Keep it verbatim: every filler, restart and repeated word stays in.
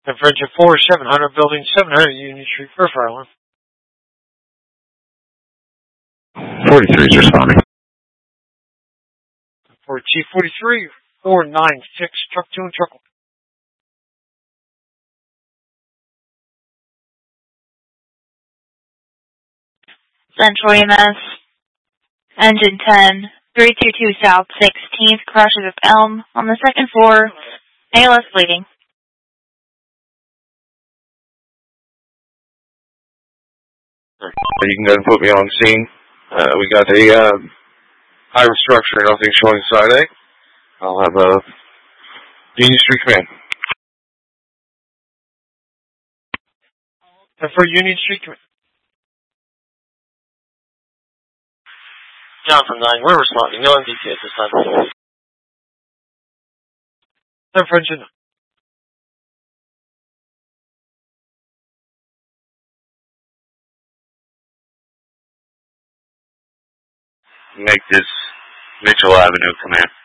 Virgin four, seven hundred, building seven hundred, Union Street, First Island. forty-three is responding. For T forty-three, four nine six, truck two and truck. Central E M S, engine ten, three two two South sixteenth, crashes with Elm on the second floor, A L S bleeding. You can go ahead and put me on scene. Uh, we got a uh, high structure, nothing showing side A. I'll have a Union Street Command. And for Union Street Command. John from nine, we're responding. No M D T at this time. And for engine. Make this Mitchell Avenue Command.